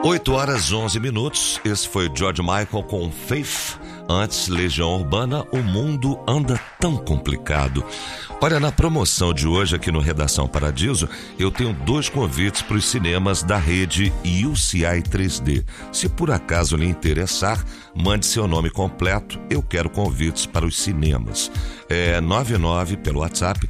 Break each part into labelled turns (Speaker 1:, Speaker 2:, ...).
Speaker 1: 8h11. Esse foi George Michael com Faith. Antes, Legião Urbana, O Mundo Anda Tão Complicado. Olha, na promoção de hoje aqui no Redação Paradiso, eu tenho 2 convites para os cinemas da rede UCI 3D. Se por acaso lhe interessar, mande seu nome completo. Eu quero convites para os cinemas. 99 pelo WhatsApp,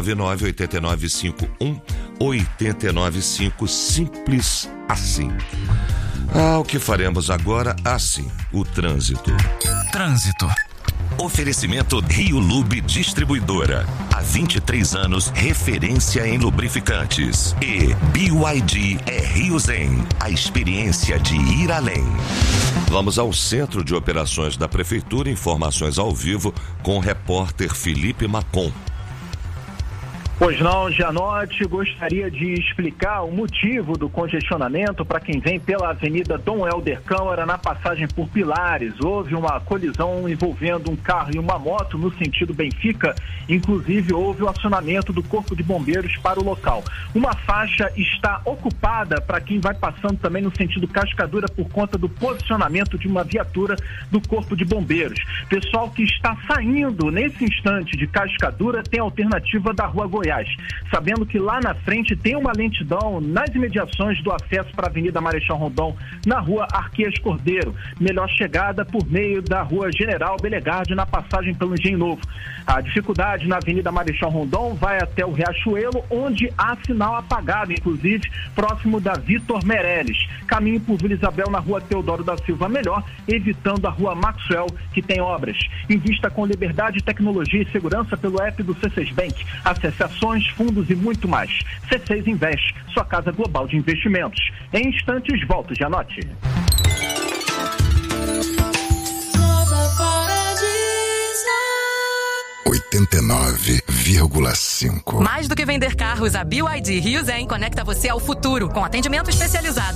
Speaker 1: 98951-895, simples assim. O que faremos agora? Assim, o trânsito.
Speaker 2: Trânsito. Oferecimento Rio Lube Distribuidora. Há 23 anos, referência em lubrificantes. E BYD é Rio Zen, a experiência de ir além.
Speaker 1: Vamos ao Centro de Operações da Prefeitura, informações ao vivo com o repórter Felipe Macon.
Speaker 3: Pois não, Gianotti, gostaria de explicar o motivo do congestionamento para quem vem pela Avenida Dom Helder Câmara na passagem por Pilares. Houve uma colisão envolvendo um carro e uma moto no sentido Benfica, inclusive houve o acionamento do Corpo de Bombeiros para o local. Uma faixa está ocupada para quem vai passando também no sentido Cascadura por conta do posicionamento de uma viatura do Corpo de Bombeiros. Pessoal que está saindo nesse instante de Cascadura tem a alternativa da Rua Goiás, sabendo que lá na frente tem uma lentidão nas imediações do acesso para a Avenida Marechal Rondon, na Rua Arquias Cordeiro. Melhor chegada por meio da Rua General Belegarde, na passagem pelo Engenho Novo. A dificuldade na Avenida Marechal Rondon vai até o Riachuelo, onde há sinal apagado, inclusive próximo da Vitor Meirelles. Caminho por Vila Isabel na Rua Teodoro da Silva Melhor, evitando a Rua Maxwell, que tem obras. Invista com liberdade, tecnologia e segurança pelo app do C6 Bank. Acesse ações, fundos e muito mais. C6 Invest, sua casa global de investimentos. Em instantes, volto, Gianotti.
Speaker 4: Mais do que vender carros, a BYD Rio Zen conecta você ao futuro com atendimento especializado